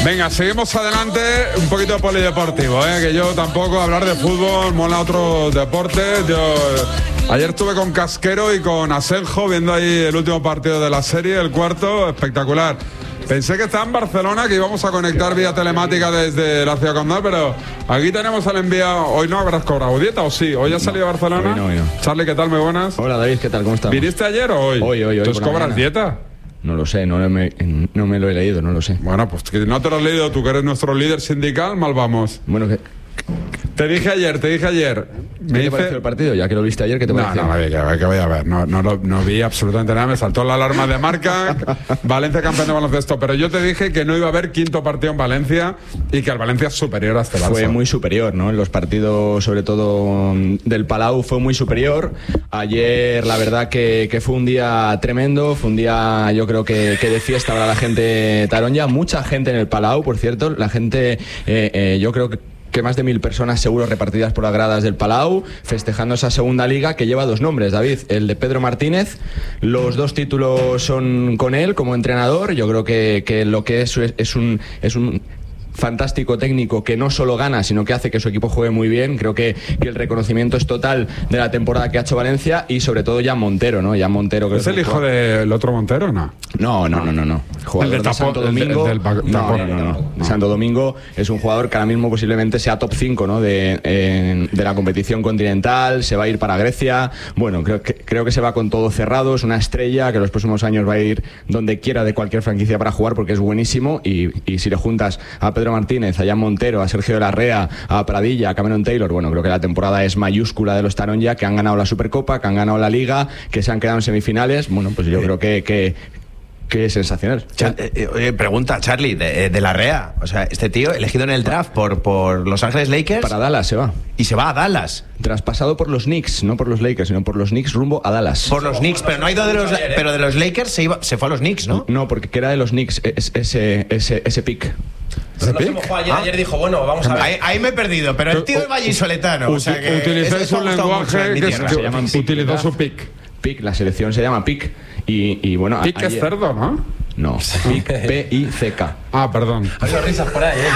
Venga, seguimos adelante. Un poquito de polideportivo, que yo tampoco hablar de fútbol, mola otros deportes. Ayer estuve con Casquero y con Asenjo viendo ahí el último partido de la serie, el cuarto, espectacular. Pensé que estaba en Barcelona, que íbamos a conectar vía telemática desde la ciudad condal, pero aquí tenemos al enviado. Hoy no habrás cobrado dieta, ¿o sí? ¿Hoy has salido de Barcelona? Hoy no. Charlie, ¿qué tal? Muy buenas. Hola David, ¿qué tal? ¿Cómo estás? ¿Viniste ayer o hoy? Hoy. ¿Tú cobras dieta? No lo sé, no me lo he leído, no lo sé. Bueno, pues que no te lo has leído tú, que eres nuestro líder sindical, mal vamos. Bueno, que... Te dije ayer. ¿Qué te pareció el partido? Ya que lo viste ayer, ¿qué te pareció? Que voy a ver. No vi absolutamente nada. Me saltó la alarma de marca. Valencia campeón de baloncesto. Pero yo te dije que no iba a haber quinto partido en Valencia y que el Valencia es superior a este Barça. Fue muy superior, ¿no? En los partidos, sobre todo del Palau, fue muy superior. Ayer, la verdad que fue un día tremendo. Fue un día, yo creo que de fiesta para la gente taronja. Mucha gente en el Palau, por cierto. La gente, yo creo que más de 1000 personas seguro repartidas por las gradas del Palau, festejando esa segunda liga que lleva dos nombres, David, el de Pedro Martínez. Los dos títulos son con él como entrenador. Yo creo que lo que es un fantástico técnico que no solo gana, sino que hace que su equipo juegue muy bien. Creo que el reconocimiento es total de la temporada que ha hecho Valencia y sobre todo Jan Montero, ¿no? Jan Montero, creo ¿Es el hijo del otro Montero, no? No. Jugador de Santo Domingo. De Santo Domingo es un jugador que ahora mismo posiblemente sea top 5, ¿no? de la competición continental. Se va a ir para Grecia. Bueno, creo que se va con todo cerrado. Es una estrella que en los próximos años va a ir donde quiera de cualquier franquicia para jugar porque es buenísimo. Y si le juntas a Pedro Martínez, a Jan Montero, a Sergio de la Rea, a Pradilla, a Cameron Taylor, bueno, creo que la temporada es mayúscula de los taronja, que han ganado la Supercopa, que han ganado la Liga, que se han quedado en semifinales. Bueno, pues yo creo que es sensacional. Pregunta, Charlie, de la Rea. O sea, este tío elegido en el draft por Los Ángeles Lakers. Para Dallas se va. Y se va a Dallas. Traspasado por los Knicks, no por los Lakers, sino por los Knicks rumbo a Dallas. Por los Knicks, pero no ha ido pero de los Lakers se fue a los Knicks, ¿no? No, porque era de los Knicks ese pick. Ayer dijo, bueno, vamos a ver. Ahí me he perdido, pero el tío es vallisoletano. O sea que utilizáis un lenguaje que se llama utilizó su pick. Pick, la selección se llama pick. Y bueno, pick es cerdo, ¿no? No, pick, P-I-C-K. Ah, perdón. Ha habido risas por ahí,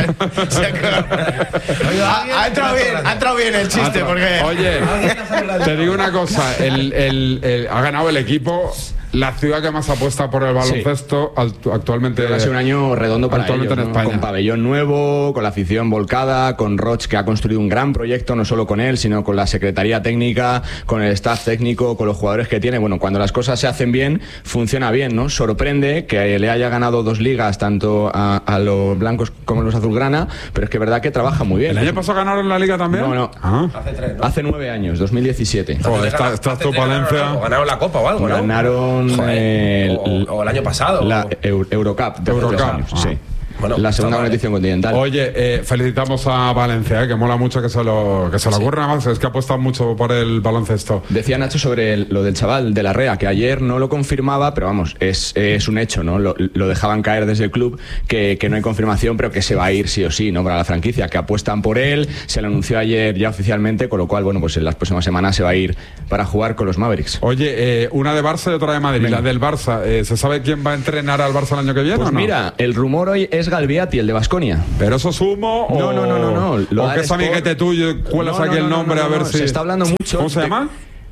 ha entrado bien el chiste, porque... Oye, te digo una cosa, ha ganado el equipo, la ciudad que más apuesta por el baloncesto actualmente. Ha sido un año redondo para ellos, en España. Con pabellón nuevo, con la afición volcada, con Roch, que ha construido un gran proyecto, no solo con él, sino con la secretaría técnica, con el staff técnico, con los jugadores que tiene. Bueno, cuando las cosas se hacen bien, funciona bien, ¿no? Sorprende que le haya ganado 2 ligas, tanto a los blancos como a los azulgrana, pero es que es verdad que trabaja muy bien. ¿El año pasado ganaron la liga también? No. Hace 3, ¿no? Hace 9 años, 2017. Está tu Palencia. Ganaron la Copa o algo, ¿no? Ganaron o el año pasado. La Eurocup. Sí. Bueno, la segunda competición continental. Oye, felicitamos a Valencia, que mola mucho que se lo ocurra. Nada más, es que apuesta mucho por el baloncesto. Decía Nacho sobre lo del chaval de la Rea, que ayer no lo confirmaba, pero vamos, es un hecho, ¿no? Lo dejaban caer desde el club, que no hay confirmación, pero que se va a ir sí o sí, ¿no? Para la franquicia, que apuestan por él. Se lo anunció ayer ya oficialmente, con lo cual, bueno, pues en las próximas semanas se va a ir para jugar con los Mavericks. Oye, una de Barça y otra de Madrid. Venga. La del Barça, ¿se sabe quién va a entrenar al Barça el año que viene? Pues o no? Mira, el rumor hoy es Galbiati, el de Baskonia. ¿Pero eso es humo? No. ¿O que es amiguete tuyo? ¿Cuelas aquí el nombre a ver si...? Se está hablando mucho. ¿Cómo se llama?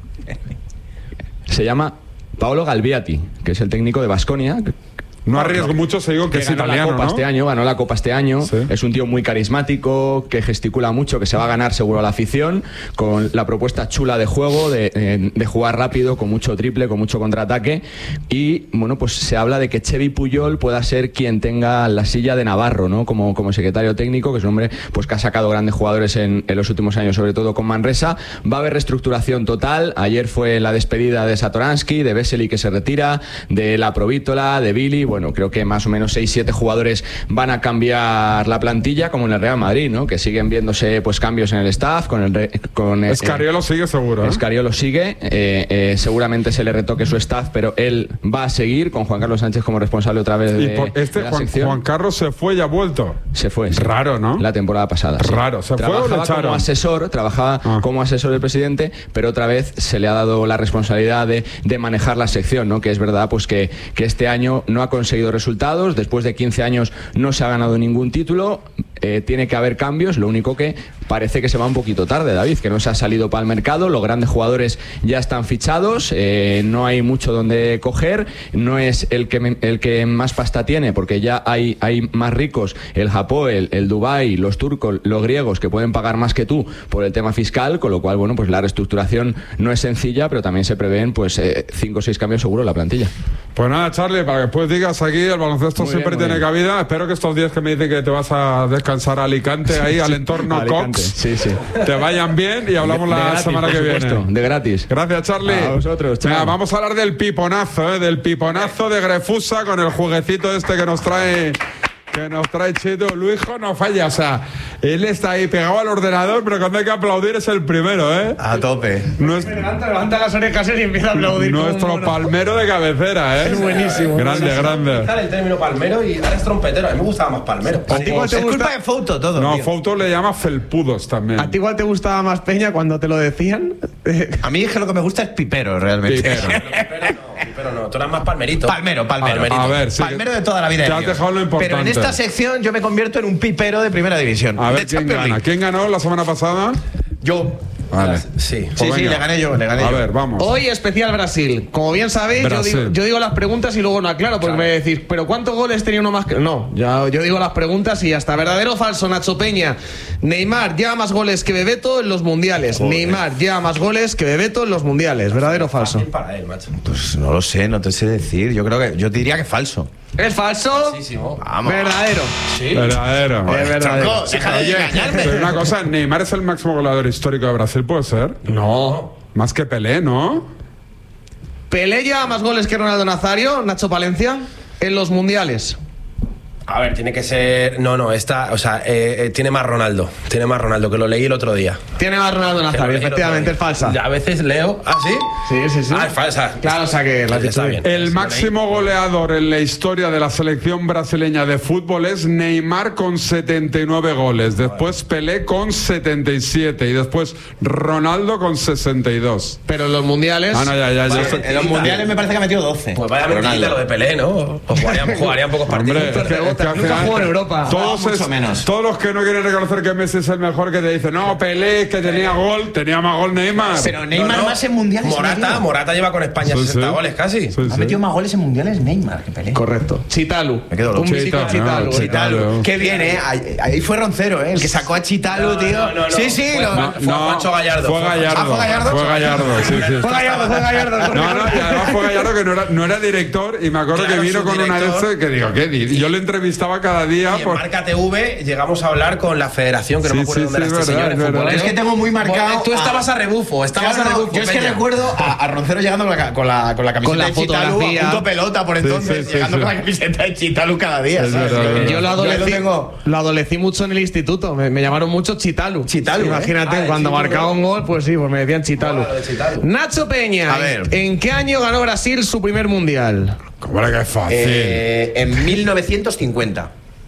Se llama Paolo Galbiati, que es el técnico de Baskonia. No arriesgo mucho, se digo que es italiano, ¿no? Ganó la Copa este año. Sí. Es un tío muy carismático, que gesticula mucho, que se va a ganar seguro a la afición, con la propuesta chula de juego, de jugar rápido, con mucho triple, con mucho contraataque. Y bueno, pues se habla de que Xevi Puyol pueda ser quien tenga la silla de Navarro, ¿no? Como secretario técnico, que es un hombre pues que ha sacado grandes jugadores en los últimos años, sobre todo con Manresa. Va a haber reestructuración total. Ayer fue la despedida de Satoransky, de Vesely, que se retira, de la Provítola, de Billy. Bueno, creo que más o menos 6-7 jugadores van a cambiar la plantilla, como en el Real Madrid, ¿no? Que siguen viéndose pues cambios en el staff. Escariolo sigue seguro, ¿eh? Escariolo sigue. Seguramente se le retoque su staff, pero él va a seguir con Juan Carlos Sánchez como responsable otra vez de la sección. Juan Carlos se fue y ha vuelto. Se fue. Sí. Raro, ¿no? La temporada pasada. Sí. Raro. ¿Se fue o lo echaron? Trabajaba como asesor del presidente, pero otra vez se le ha dado la responsabilidad de manejar la sección, ¿no? Que es verdad pues que este año no ha conseguido resultados, después de 15 años no se ha ganado ningún título. Tiene que haber cambios, lo único que parece que se va un poquito tarde, David, que no se ha salido para el mercado, los grandes jugadores ya están fichados, no hay mucho donde coger, no es el que más pasta tiene, porque ya hay más ricos, el Hapoel, el Dubái, los turcos, los griegos, que pueden pagar más que tú por el tema fiscal, con lo cual, bueno, pues la reestructuración no es sencilla, pero también se prevén pues 5 o 6 cambios seguro en la plantilla. Pues nada, Charlie, para que después digas aquí, el baloncesto siempre tiene cabida. Espero que estos días que me dicen que te vas a descansar a Alicante, ahí al entorno Alicante, Cox, sí. te vayan bien y hablamos la gratis, semana que viene. De gratis. Gracias, Charlie. A vosotros, chao. Venga, vamos a hablar del piponazo, del piponazo de Grefusa con el jueguecito este que nos trae Chito. Luijo no falla, o sea, él está ahí pegado al ordenador, pero cuando hay que aplaudir es el primero, ¿eh? A tope. Levanta las orejas y empieza a aplaudir. Nuestro palmero de cabecera, ¿eh? Es buenísimo. Grande. El término palmero y ahora es trompetero. A mí me gustaba más palmero. ¿A ti igual te Es gusta? culpa de Fouto todo. No, tío. Fouto le llama felpudos también. ¿A ti igual te gustaba más Peña cuando te lo decían? A mí es que lo que me gusta es Pipero, realmente. Pero no, tú eras más palmerito. Palmero. A ver, sí, Palmero de toda la vida. te de has Dios. dejado lo importante. Pero en esta sección yo me convierto en un pipero de primera división. A ver de quién Champions gana. League. ¿Quién ganó la semana pasada? Yo. Vale. Sí. Sí, Pues venga. le gané yo. A ver, vamos. Hoy especial Brasil. Como bien sabéis, Brasil. yo digo las preguntas y luego no aclaro, porque me decís, ¿pero cuántos goles tenía uno más que...? No, yo digo las preguntas y ya está. ¿Verdadero o falso, Nacho Peña? Neymar lleva más goles que Bebeto en los mundiales. Neymar lleva más goles que Bebeto en los mundiales. ¿Verdadero o falso? Fácil para él, macho. Pues no lo sé, no te sé decir. Yo diría que falso. ¿Es falso? Muchísimo. Vamos. Verdadero. Sí. Verdadero. Es verdadero. Tronco, deja de engañarme. Pero una cosa, Neymar es el máximo goleador histórico de Brasil, ¿puede ser? No. Más que Pelé, ¿no? ¿Pelé lleva más goles que Ronaldo Nazario, Nacho Palencia, en los mundiales? A ver, tiene que ser. No, tiene más Ronaldo. Tiene más Ronaldo, que lo leí el otro día. Tiene más Ronaldo Nazario, efectivamente, es falsa. A veces leo. ¿Ah, sí? Sí. Ah, es falsa. Claro, o sea que lo has dicho Está bien. bien. El máximo goleador en la historia de la selección brasileña de fútbol es Neymar con 79 goles. Después Pelé con 77. Y después Ronaldo con 62. Pero en los mundiales... Ah, no, ya. En los mundiales me parece que ha metido 12. Pues vaya mentira lo de Pelé, ¿no? O jugarían pocos partidos. Hombre, es que al Nunca final jugó en Europa. Todos los que no quieren reconocer que Messi es el mejor, que te dicen, no, Pelé, que tenía más gol Neymar. Pero Neymar más en mundiales. Morata lleva con España 60 goles casi. Sí. Ha metido más goles en mundiales Neymar que Pelé. Correcto. Chitalu. Me quedo loco. Un mítico Chitalu, Chitalu. Chitalu. Qué bien, ¿eh? Ahí fue Roncero, ¿eh? El que sacó a Chitalu, tío. No. Sí. Fue Juancho Gallardo. Fue Gallardo. ¿Fue Gallardo? Fue Gallardo, sí. Fue Gallardo. No, y además fue Gallardo que no era director, y me acuerdo Claro, que vino con una de subdirector. esas que digo, ¿qué? Y yo le entrevistaba cada día. Y en Marca TV llegamos a hablar con la federación, que no me acuerdo dónde era este señor, es verdad. futbolero. Es que tengo muy marcado. Tú estabas a rebufo, Yo es que Peña. recuerdo a Roncero llegando con la camiseta Con la de Chitalu fotografía. a punto pelota por entonces, sí, llegando sí. con la camiseta de Chitalu cada día. Es ¿sabes? verdad, Yo lo tengo. adolecí mucho en el instituto. Me llamaron mucho Chitalu. Chitalu, ¿eh? Imagínate, Ah, cuando Chitalu. marcaba un gol, pues sí, pues me decían Chitalu. Bueno, de Chitalu. Nacho Peña, A ver. ¿en qué año ganó Brasil su primer mundial? ¿Cómo era que es fácil? En 1950.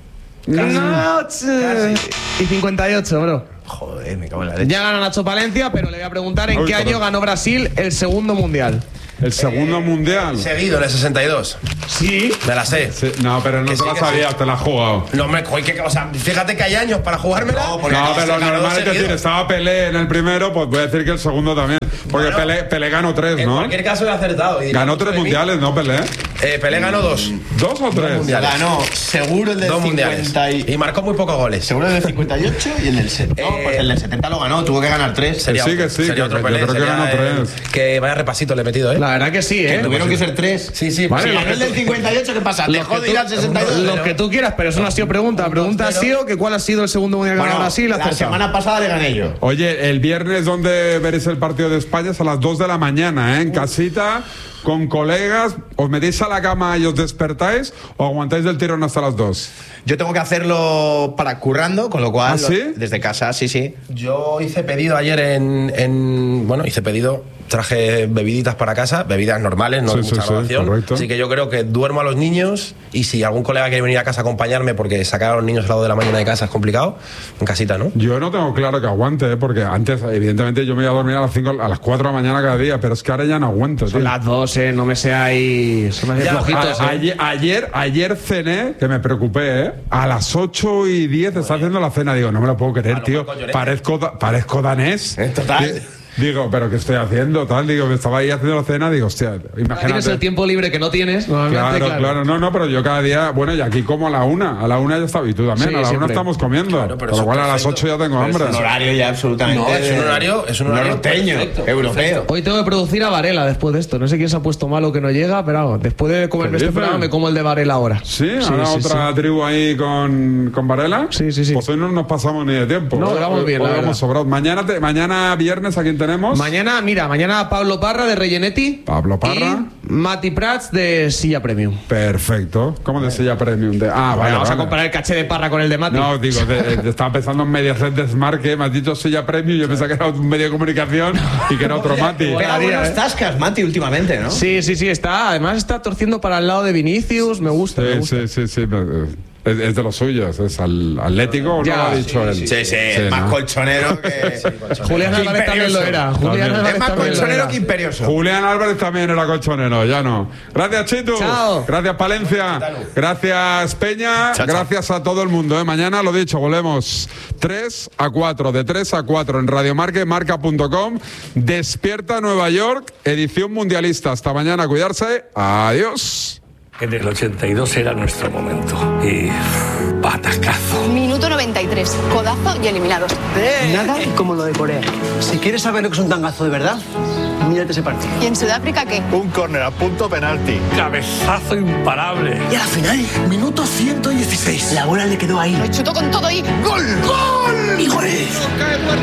Y 58, bro. Joder, me cago en la leche. Ya ganó Nacho Palencia, pero le voy a preguntar en Uy, qué año perdón. ganó Brasil el segundo mundial. El segundo mundial. Seguido, en el 62. Sí. Me la sé. Sí, no, pero no Que te sí, la que sabías, te la has jugado. No, hombre, o sea, fíjate que hay años para jugármela. No, porque No, pero lo ganó normal es seguido. decir, estaba Pelé en el primero, pues voy a decir que el segundo también. Porque Bueno, Pelé ganó 3, En ¿no? cualquier caso he acertado. Y Ganó mucho 3 de mí. mundiales, ¿no, Pelé? Pelé ganó 2. ¿2 o 3? mundiales. Ganó seguro el del 2 mundiales. 50 Y marcó muy pocos goles. Seguro el del 58 y el del 70. No, pues el del 70 lo ganó, tuvo que ganar 3. Sería sí, otro, que sí, sería que otro yo Pelé, creo que sería ganó el- 3. Que vaya repasito le he metido, ¿eh? La verdad que sí, ¿eh? Tuvieron que ser 3. Sí, Vale, Si ganó el del 58, ¿qué pasa? Los ¿Dejó que de ir tú- al 62? Lo que tú quieras, pero eso no ha sido pregunta. La pregunta ha sido que cuál ha sido el segundo mundial que ganó Bueno, Brasil. la acertado. semana pasada le gané yo. Oye, el viernes, ¿dónde veréis el partido de España? Es a las 2 de la mañana, ¿eh? En casita, con colegas. ¿Os metéis a la cama y os despertáis o aguantáis del tirón hasta las 2? Yo tengo que hacerlo para currando, con lo cual ¿Ah, sí? desde casa, sí. Yo hice pedido ayer hice pedido traje bebiditas para casa, bebidas normales, no de mucha graduación. Correcto. Así que yo creo que duermo a los niños y si algún colega quiere venir a casa a acompañarme porque sacar a los niños a las 2 de la mañana de casa es complicado, en casita, ¿no? Yo no tengo claro que aguante, porque antes, evidentemente, yo me iba a dormir a las 5, a las 4 de la mañana cada día, pero es que ahora ya no aguanto, tío. Son las 2, no me sea ahí. Son las flojitos, Ayer cené, que me preocupé, a las 8:10 está haciendo la cena. Digo, no me lo puedo creer, tío. Parezco danés. Total. Digo, ¿pero qué estoy haciendo? Tal, digo, me estaba ahí haciendo la cena, digo, hostia, imagínate. Tienes el tiempo libre que no tienes, normalmente, Claro, no, pero yo cada día, bueno, y aquí como a la 1 ya está, y tú también, Sí, a la 1 siempre. estamos comiendo, Claro, pero por lo cual a las perfecto. 8 ya tengo hambre. Es un horario ya absolutamente. No, es un horario norteño, perfecto, europeo. Hoy tengo que producir a Varela después de esto. No sé quién se ha puesto malo que no llega, pero vamos, después de comerme ¿Qué este dices? programa me como el de Varela ahora. Sí, ahora otra tribu ahí con Varela. Sí. Pues hoy no nos pasamos ni de tiempo. No, Hoy- vamos bien, hoy la verdad. vamos sobrados. Mañana viernes, ¿a quién tenemos? Mañana Pablo Parra de Regenetti. Pablo Parra. Y Mati Prats de Silla Premium. Perfecto. ¿Cómo de silla premium? Vamos a comparar el caché de Parra con el de Mati. No, digo, estaba pensando en Mediaset de Smart, que me has dicho silla premium. Yo pensaba que era un medio de comunicación y que era otro Mati. Pega buenos tascas, Mati, últimamente, ¿no? Sí, además está torciendo para el lado de Vinicius, me gusta. Sí. Es de los suyos, es Atlético, ¿o no Ya, lo ha dicho él? Sí, más ¿no? colchonero que. Julián que Álvarez también lo era. Es más colchonero que imperioso. Julián Álvarez también era colchonero, ya no. Gracias, Chitu. Chao. Gracias, Palencia. Gracias, Peña. Gracias a todo el mundo. Mañana, lo dicho, volvemos 3 a 4, de 3 a 4 en Radio Marca, marca.com. Despierta Nueva York, edición mundialista. Hasta mañana, cuidarse. Adiós. En el 82 era nuestro momento. Y patacazo. Minuto 93, codazo y eliminados. Nada como lo de Corea. Si quieres saber lo que es un tangazo de verdad, mírate ese partido. ¿Y en Sudáfrica qué? Un córner a punto penalti. Cabezazo imparable. Y a la final, minuto 116. La bola le quedó ahí. Lo chutó con todo y ¡gol! ¡Gol! ¡Y goles!